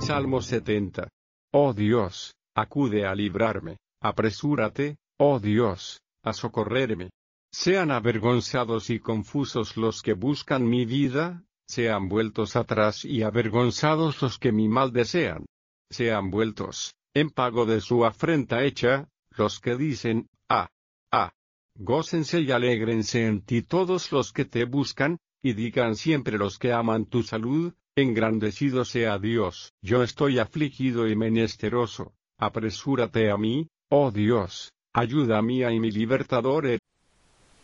Salmo 70. Oh Dios, acude a librarme, apresúrate, oh Dios, a socorrerme. Sean avergonzados y confusos los que buscan mi vida, sean vueltos atrás y avergonzados los que mi mal desean. Sean vueltos, en pago de su afrenta hecha, los que dicen, gócense y alégrense en ti todos los que te buscan, y digan siempre los que aman tu salud, engrandecido sea Dios. Yo estoy afligido y menesteroso, apresúrate a mí, oh Dios, ayuda mía y mi libertador.